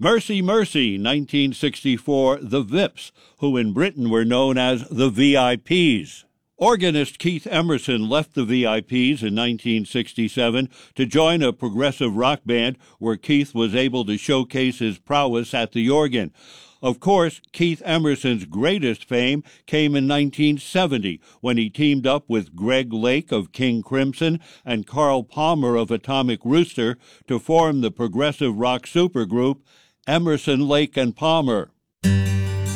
Mercy Mercy, 1964, The Vips, who in Britain were known as the VIPs. Organist Keith Emerson left the VIPs in 1967 to join a progressive rock band where Keith was able to showcase his prowess at the organ. Of course, Keith Emerson's greatest fame came in 1970 when he teamed up with Greg Lake of King Crimson and Carl Palmer of Atomic Rooster to form the progressive rock supergroup Emerson, Lake and Palmer.